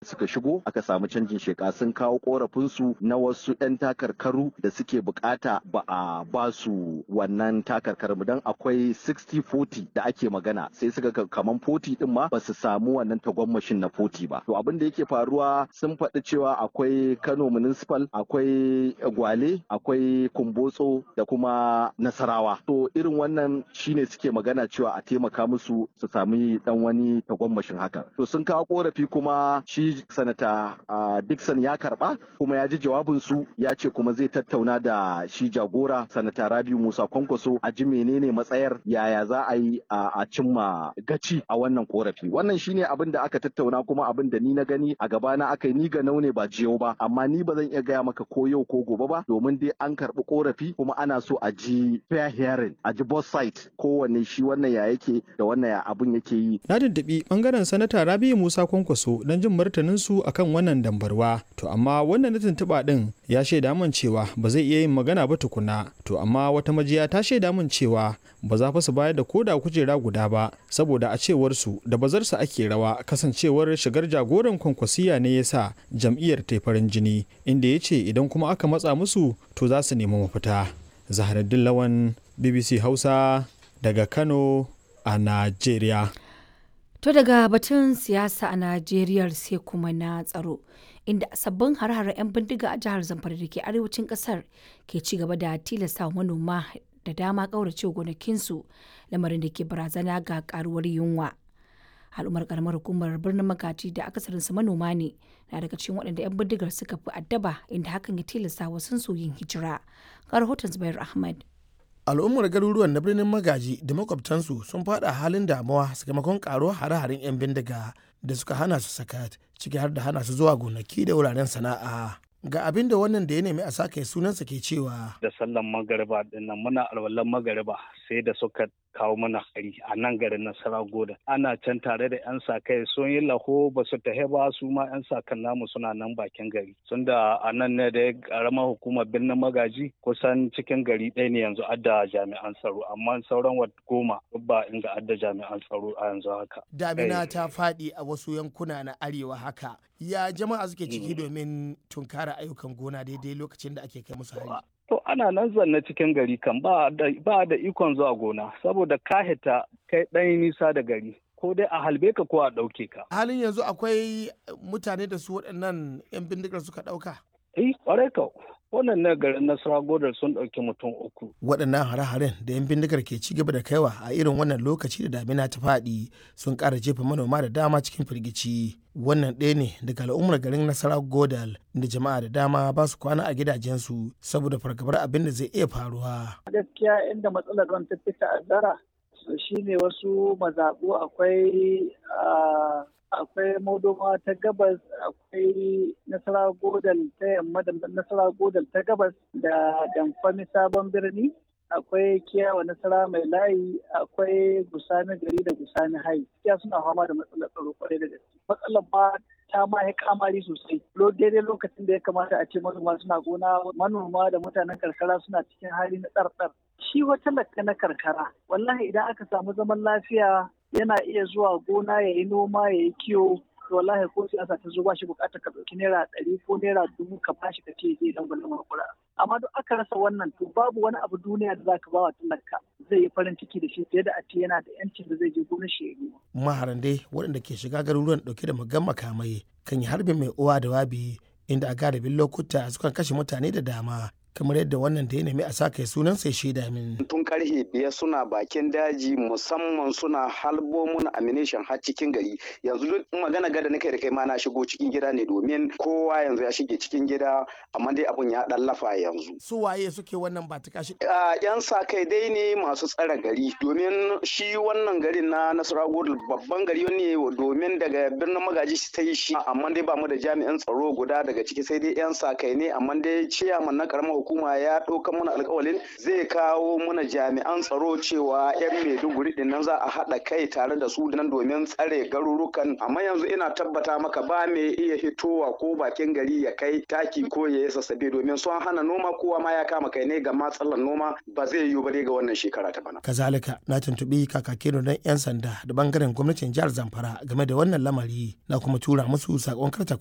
suka shigo aka samu canjin sheka sun kawo korafinsu na wasu 'yan takarkaru da suke bukata ba a ba su wannan takarkaru don akwai 60-40 da ake magana sai suka kaman 40 din ma ba su samu wannan tagwammashin na 40 ba. To abin da yake faruwa sun faɗi cewa akwai Kano Municipal, akwai Gwale, akwai Kumbotso da kuma Nasarawa. To irin wannan shine suke magana cewa a taimaka musu su sami dan wani tagwammashin haka. To sun kawo korafi kuma shi sanata Dixon ya karba kuma ya ji jawabin su ya ce kuma zai tattauna da shi jagora sanata Rabiu Musa Kwankwaso a ji menene matsayar yaya za a yi a cimma gaci a wannan korafi. Wannan shine abin da aka tattauna kuma abin da ni na gani a gabana aka yi ni ga naune ba jiyau ba amma ni ba zan iya gaya maka ko yau ko gobe ba domin dai an karbi korafi kuma ana so a ji fair hearing a ji both side kowanne shi wannan ya yake da wannan ya abin yake yi. Na tuntuɓi bangaren sanata Rabiu Musa Kwankwaso don jin martanin su akan wannan dambarwa to amma wannan na tuntuɓa din ya shaida min cewa ba zai iya yin magana ba tukuna to amma wata majiya ta shaida min cewa ba za fa su bayar da koda kujera guda ba saboda a cewar su da bazarsa ake rawa kasancewar shigar jagoran Kwankwasiya ne yasa jam'iyyar ta farin jini inda ya ce idan kuma aka matsa musu to za su nemi mafita. Zaharaddin Lawan, BBC Hausa daga Kano a Najeriya. To daga batun siyasa a Najeriya sai kuma na tsaro inda sabbin har-haren 'yan bindiga a jihar Zamfara da ke arewacin kasar ke ci gaba da tilasta manoma da dama kaurace gonakinsu lamarin da ke barazana ga karuwar yunwa. Al'ummar karamar hukumar birnin Magaji da akasarinsu manoma ne na daga cikin waɗanda 'yan bindigar suka fi addaba inda hakan ya tilasta wasu su yin hijira. Ga rahoton Zubair Ahmad. Al'ummar garuruwan na birnin Magaji da makwabtansu sun fada halin damuwa sakamakon karuwar hare-haren 'yan bindiga da suka hana su sakat ciki har da hana su zuwa gonaki da wuraren sana'a. Ga abin da wannan da ya nemi a sake sunansa ke cewa. Da sallan magariba dinnan muna alwalan magariba sai da suka kawo mana hari a nan garin Nasara Goda. Ana can tare da 'yan sa-kai sun yi laho ba su tahe ba su ma 'yan sa-kan namu suna nan bakin gari. Sun da a nan ne da karamar hukumar birnin Magaji kusan cikin gari ɗaya ne yanzu adda jami'an tsaro amma sauran 10 ba inga adda jami'an tsaro a yanzu haka. Damina ta faɗi a wasu yankuna na arewa haka. Ya jama'a suke ciki domin tunkara ayyukan gona daidai lokacin da ake kai musu hari. To ana nan zanne cikin gari kan ba da ikon zuwa gona saboda ka hita kai ɗan nisa da gari ko dai a halbe ka ko a ɗauke ka. Halin yanzu akwai mutane da su waɗannan 'yan bindigar suka ɗauka? Ƙwarai ka. Wannan na garin Nasarawa Godar sun ɗauki mutum 3. Waɗannan hare-haren da 'yan bindigar ke ci gaba da kaiwa a irin wannan lokaci da damina ta faɗi sun ƙara jefa manoma da dama cikin firgici. Wannan ɗaya ne daga al'ummar garin Nasarawa Godal da jama'a da dama ba su kwana a gidajensu saboda fargabar abin da zai iya faruwa. Gaskiya inda matsalar ruwan ta fi ta'azzara shine wasu mazaɓu akwai Modoma ta gabas, akwai Nasarawa Godal ta yamma da Nasarawa Godal ta gabas da Damfami Sabon Birni, akwai Kiyawa Nasarawa Mai Layi, akwai Gusani Gari da Gusani Hai. Kiya suna fama da matsalar tsaro kwarai da gaske. Matsalar ba ta ma ya kamari sosai. Daidai lokacin da ya kamata a ce manoma suna gona, manoma da mutanen karkara suna cikin hali na tsartsar. Shi wata lakka na karkara, wallahi idan aka samu zaman lafiya yana iya zuwa gona ya yi noma ya yi kiwo to wallahi ko siyasa ta zo ba shi bukatar ka ɗauki naira 100 ko naira 1000 ka bashi ka ce zai dan gwalin makura amma duk aka rasa wannan to babu wani abu duniya da zaka ba wa talaka zai yi farin ciki da shi fiye da a ce yana da yancin da zai je gonar shi ya yi. Maharan dai waɗanda ke shiga garuruwan ɗauke da magan makamai kan yi harbin mai uwa da wabi inda a galibin lokuta sukan kashe mutane da dama kamar yadda wannan da ya nemi a saka sunan sai shaida min. Tun karfe 5 suna bakin daji musamman suna halbo mun ammunition har cikin gari yanzu duk magana gada nake da kai ma na shigo cikin gida ne domin kowa yanzu ya shige cikin gida amma dai abun ya dan lafa yanzu. Su waye suke wannan ba ta kashi? Yan sa kai dai ne masu tsare gari domin shi wannan garin na Nasarawa Godal babban gari ne domin daga birnin Magaji ta yi shi amma dai ba mu da jami'an tsaro guda daga ciki sai dai yan sa kai ne amma dai ciyaman na karamar hukuma ya ɗauka mana alƙawalin zai kawo mana jami'an tsaro cewa 'yan Maiduguri din nan za a haɗa kai tare da su nan domin tsare garurukan amma yanzu ina tabbata maka ba mai iya hitowa ko bakin gari ya kai taki ko ya yi sassabe domin sun hana noma kowa ma ya kama kai ne ga matsalar noma ba zai yiwu ba dai ga wannan shekara ta bana. Kazalika na tuntuɓi kakakin don 'yan sanda da bangaren gwamnatin jihar Zamfara game da wannan lamari na kuma tura musu sakon karta